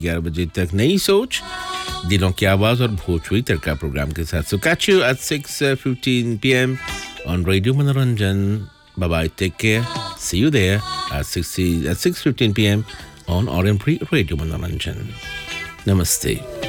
11 बजे तक नई सोच, दिलों की आवाज़ और भोजपुरी तड़का प्रोग्राम के साथ. So catch you at 6:15 p.m. on Radio Manoranjan. Bye-bye, take care. See you there at 6:15 p.m. on RM3 Radio Manoranjan. Namaste.